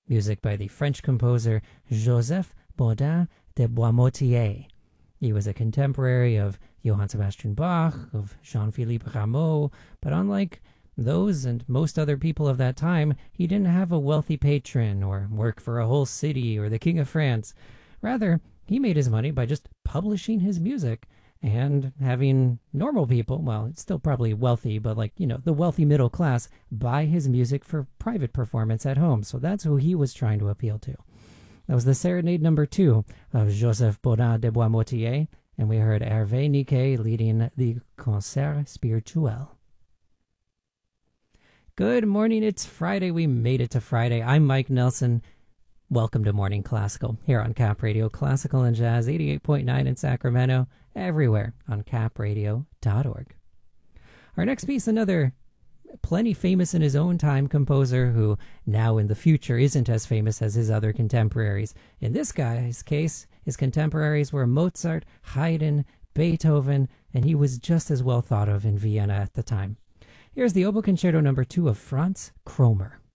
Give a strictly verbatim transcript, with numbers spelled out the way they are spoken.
music by the French composer Joseph Bodin de Boismotier. He was a contemporary of Johann Sebastian Bach, of Jean-Philippe Rameau, but unlike those and most other people of that time, he didn't have a wealthy patron or work for a whole city or the King of France. Rather, he made his money by just publishing his music and having normal people, well, it's still probably wealthy, but like, you know, the wealthy middle class, buy his music for private performance at home. So that's who he was trying to appeal to. That was the Serenade number two of Joseph Bodin de Boismotier, and we heard Hervé Niquet leading the Concert Spirituel. Good morning, it's Friday. We made it to Friday. I'm Mike Nelson. Welcome to Morning Classical here on Cap Radio, Classical and Jazz, eighty-eight point nine in Sacramento, everywhere on cap radio dot org. Our next piece, another plenty famous in his own time composer who now in the future isn't as famous as his other contemporaries. In this guy's case, his contemporaries were Mozart, Haydn, Beethoven, and he was just as well thought of in Vienna at the time. Here's the Oboe Concerto number two of Franz Kromer.